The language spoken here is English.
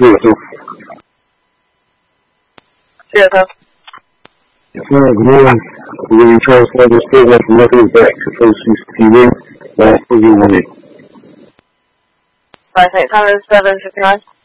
Good morning. We're going to transfer this program from looking back to First TV. Last 1. 5 800 759.